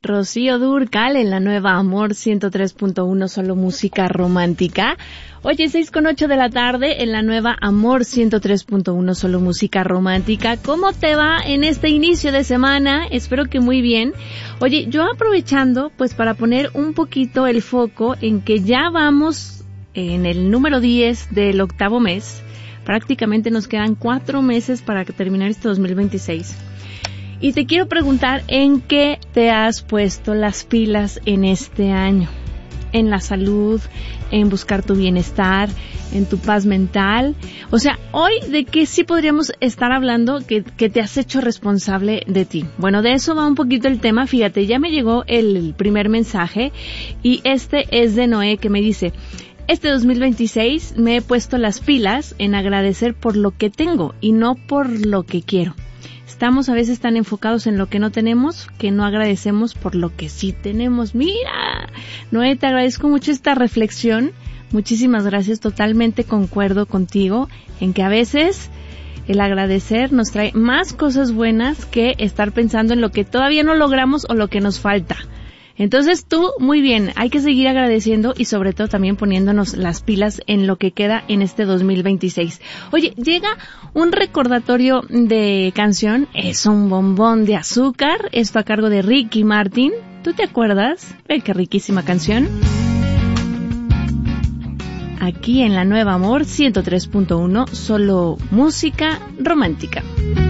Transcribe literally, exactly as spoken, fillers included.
Rocío Dúrcal en la nueva Amor ciento tres punto uno, solo música romántica. Oye, seis con ocho de la tarde en la nueva Amor ciento tres punto uno, solo música romántica. ¿Cómo te va en este inicio de semana? Espero que muy bien. Oye, yo aprovechando pues para poner un poquito el foco en que ya vamos en el número diez del octavo mes. Prácticamente nos quedan cuatro meses para terminar este dos mil veintiséis. Y te quiero preguntar, ¿en qué te has puesto las pilas en este año? En la salud, en buscar tu bienestar, en tu paz mental. O sea, hoy, ¿de qué sí podríamos estar hablando que, que te has hecho responsable de ti? Bueno, de eso va un poquito el tema. Fíjate, ya me llegó el primer mensaje y este es de Noé, que me dice: este dos mil veintiséis me he puesto las pilas en agradecer por lo que tengo y no por lo que quiero. Estamos a veces tan enfocados en lo que no tenemos que no agradecemos por lo que sí tenemos. Mira, Noé, te agradezco mucho esta reflexión. Muchísimas gracias, totalmente concuerdo contigo en que a veces el agradecer nos trae más cosas buenas que estar pensando en lo que todavía no logramos o lo que nos falta. Entonces tú, muy bien, hay que seguir agradeciendo y sobre todo también poniéndonos las pilas en lo que queda en este dos mil veintiséis. Oye, llega un recordatorio de canción, es un bombón de azúcar, esto a cargo de Ricky Martin. ¿Tú te acuerdas? Ve qué riquísima canción. Aquí en la nueva Amor ciento tres punto uno, solo música romántica.